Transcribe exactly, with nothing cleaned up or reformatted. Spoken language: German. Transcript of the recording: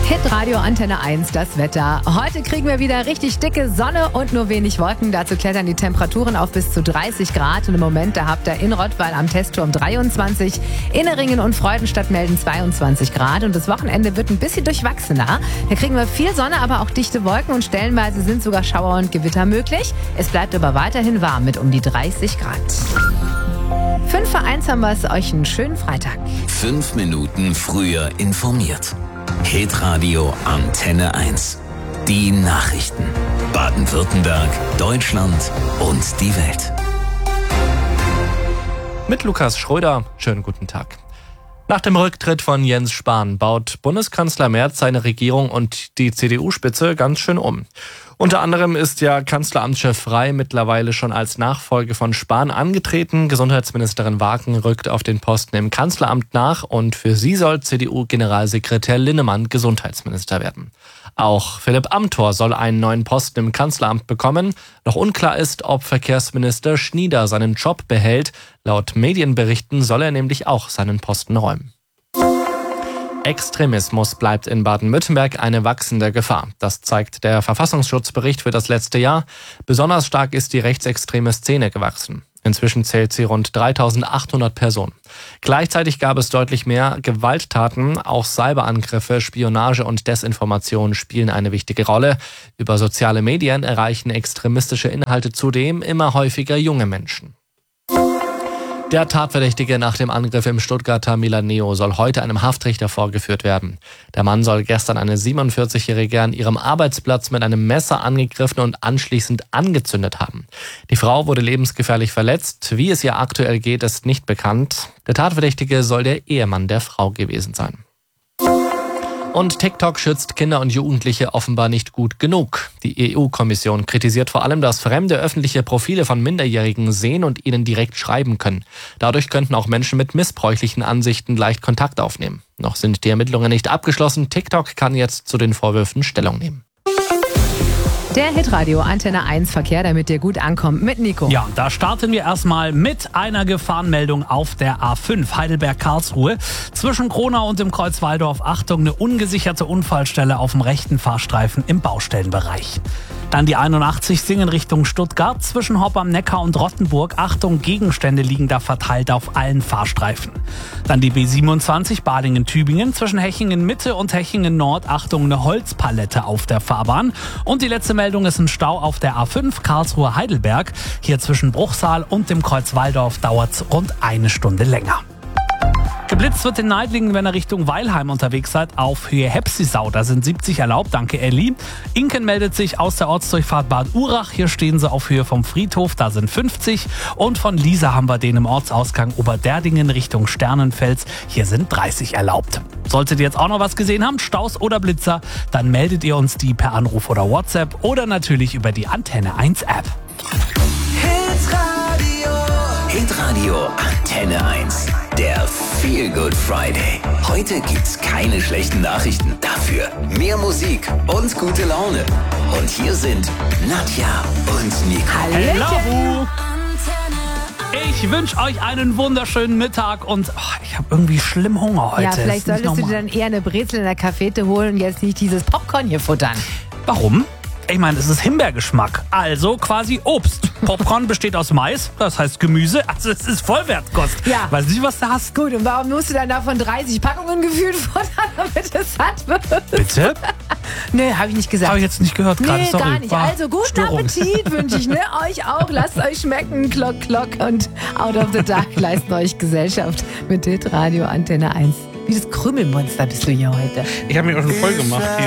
Hitradio Antenne eins, das Wetter. Heute kriegen wir wieder richtig dicke Sonne und nur wenig Wolken. Dazu klettern die Temperaturen auf bis zu dreißig Grad. Und im Moment, da habt ihr in Rottweil am Testturm dreiundzwanzig, Inneringen und Freudenstadt melden zweiundzwanzig Grad. Und das Wochenende wird ein bisschen durchwachsener. Da kriegen wir viel Sonne, aber auch dichte Wolken und stellenweise sind sogar Schauer und Gewitter möglich. Es bleibt aber weiterhin warm mit um die dreißig Grad. Fünf vor eins haben wir es, euch einen schönen Freitag. Fünf Minuten früher informiert. Hitradio Antenne eins. Die Nachrichten. Baden-Württemberg, Deutschland und die Welt. Mit Lukas Schröder. Schönen guten Tag. Nach dem Rücktritt von Jens Spahn baut Bundeskanzler Merz seine Regierung und die C D U-Spitze ganz schön um. Unter anderem ist ja Kanzleramtschef Frey mittlerweile schon als Nachfolge von Spahn angetreten. Gesundheitsministerin Wagen rückt auf den Posten im Kanzleramt nach und für sie soll C D U-Generalsekretär Linnemann Gesundheitsminister werden. Auch Philipp Amthor soll einen neuen Posten im Kanzleramt bekommen. Noch unklar ist, ob Verkehrsminister Schnieder seinen Job behält. Laut Medienberichten soll er nämlich auch seinen Posten räumen. Extremismus bleibt in Baden-Württemberg eine wachsende Gefahr. Das zeigt der Verfassungsschutzbericht für das letzte Jahr. Besonders stark ist die rechtsextreme Szene gewachsen. Inzwischen zählt sie rund dreitausendachthundert Personen. Gleichzeitig gab es deutlich mehr Gewalttaten. Auch Cyberangriffe, Spionage und Desinformation spielen eine wichtige Rolle. Über soziale Medien erreichen extremistische Inhalte zudem immer häufiger junge Menschen. Der Tatverdächtige nach dem Angriff im Stuttgarter Milaneo soll heute einem Haftrichter vorgeführt werden. Der Mann soll gestern eine siebenundvierzigjährige an ihrem Arbeitsplatz mit einem Messer angegriffen und anschließend angezündet haben. Die Frau wurde lebensgefährlich verletzt. Wie es ihr aktuell geht, ist nicht bekannt. Der Tatverdächtige soll der Ehemann der Frau gewesen sein. Und TikTok schützt Kinder und Jugendliche offenbar nicht gut genug. Die E U-Kommission kritisiert vor allem, dass Fremde öffentliche Profile von Minderjährigen sehen und ihnen direkt schreiben können. Dadurch könnten auch Menschen mit missbräuchlichen Ansichten leicht Kontakt aufnehmen. Noch sind die Ermittlungen nicht abgeschlossen. TikTok kann jetzt zu den Vorwürfen Stellung nehmen. Der Hitradio Antenne eins Verkehr, damit ihr gut ankommt, mit Nico. Ja, da starten wir erstmal mit einer Gefahrenmeldung auf der A fünf Heidelberg-Karlsruhe. Zwischen Kronau und dem Kreuz Walldorf, Achtung, eine ungesicherte Unfallstelle auf dem rechten Fahrstreifen im Baustellenbereich. Dann die einundachtzig Singen Richtung Stuttgart. Zwischen Hopp am Neckar und Rottenburg, Achtung, Gegenstände liegen da verteilt auf allen Fahrstreifen. Dann die B siebenundzwanzig Balingen-Tübingen. Zwischen Hechingen Mitte und Hechingen Nord, Achtung, eine Holzpalette auf der Fahrbahn. Und die letzte Meldung ist ein Stau auf der A fünf Karlsruhe-Heidelberg. Hier zwischen Bruchsal und dem Kreuz Walldorf dauert es rund eine Stunde länger. Geblitzt wird in Neidlingen, wenn ihr Richtung Weilheim unterwegs seid, auf Höhe Hepsisau. Da sind siebzig erlaubt, danke Elli. Inken meldet sich aus der Ortsdurchfahrt Bad Urach. Hier stehen sie auf Höhe vom Friedhof, da sind fünfzig. Und von Liesa haben wir den im Ortsausgang Oberderdingen Richtung Sternenfels. Hier sind dreißig erlaubt. Solltet ihr jetzt auch noch was gesehen haben, Staus oder Blitzer, dann meldet ihr uns die per Anruf oder WhatsApp oder natürlich über die Antenne eins App. Hitradio. Hitradio Antenne eins. Der Feel Good Friday. Heute gibt's keine schlechten Nachrichten. Dafür mehr Musik und gute Laune. Und hier sind Nadja und Nico. Hallo! Ich wünsche euch einen wunderschönen Mittag und oh, ich habe irgendwie schlimm Hunger heute. Ja, vielleicht solltest du dir dann eher eine Brezel in der Cafete holen und jetzt nicht dieses Popcorn hier futtern. Warum? Ich meine, es ist Himbeergeschmack, also quasi Obst. Popcorn besteht aus Mais, das heißt Gemüse, also es ist Vollwertkost. Ja. Weiß nicht, was du hast. Gut, und warum musst du dann davon dreißig Packungen gefühlt futtern, damit es satt wird? Bitte? Nee, habe ich nicht gesagt. Habe ich jetzt nicht gehört gerade, Nee, sorry. gar nicht. War Also guten Störung. Appetit wünsche ich, ne? Euch auch. Lasst euch schmecken. Klock, klock und Out of the Dark leisten euch Gesellschaft mit Hitradio Antenne eins. Wie das Krümelmonster bist du hier heute. Ich habe mich auch schon voll gemacht hier.